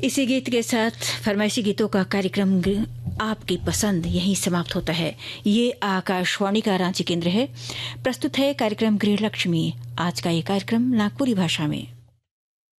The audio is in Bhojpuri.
इसी गीत के साथ फरमाइशी गीतों का कार्यक्रम आपकी पसंद यहीं समाप्त होता है। ये आकाशवाणी का रांची केंद्र है। प्रस्तुत है कार्यक्रम गृह लक्ष्मी। आज का ये कार्यक्रम नागपुरी भाषा में।